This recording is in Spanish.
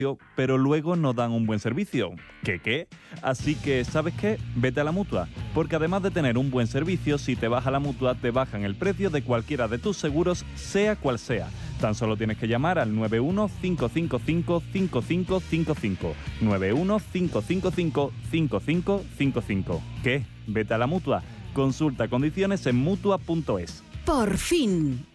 pero luego no dan un buen servicio. ¿Qué? Así que, ¿sabes qué? Vete a la Mutua, porque además de tener un buen servicio, si te vas a la Mutua te bajan el precio de cualquiera de tus seguros, sea cual sea. Tan solo tienes que llamar al 91-555-5555. 91-555-5555. ¿Qué? Vete a la Mutua. Consulta condiciones en Mutua.es. Por fin.